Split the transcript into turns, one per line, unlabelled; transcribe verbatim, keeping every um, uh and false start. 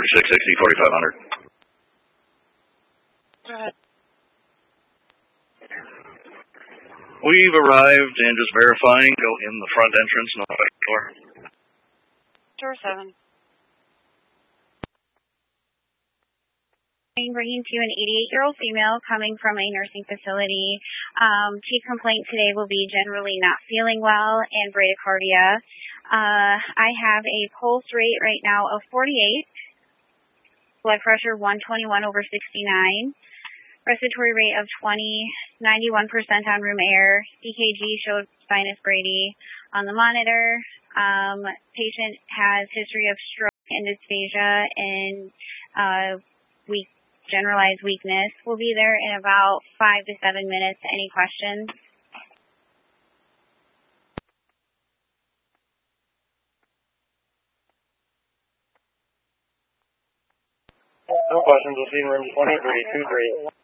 forty-six sixty, forty-five hundred.
Go ahead.
We've arrived and just verifying. Go in the front entrance, no back door.
Door seven.
Bringing to an eighty-eight-year-old female coming from a nursing facility. Um, chief complaint today will be generally not feeling well and bradycardia. Uh, I have a pulse rate right now of forty-eight, blood pressure one twenty-one over sixty-nine, respiratory rate of twenty, ninety-one percent on room air, E K G showed sinus brady on the monitor. Um, patient has history of stroke and dysphagia and uh, weak generalized weakness. We'll be there in about five to seven minutes. Any questions?
No questions. We'll see you in room twenty thirty-two three.